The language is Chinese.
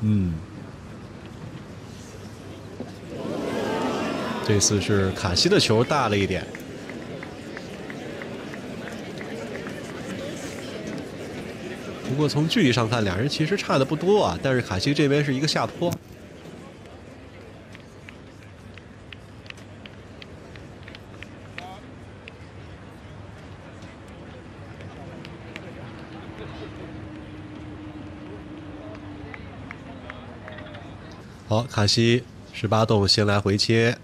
嗯，这次是卡西的球大了一点。不过从距离上看，两人其实差的不多啊。但是卡西这边是一个下坡。好，卡西18洞先来回切。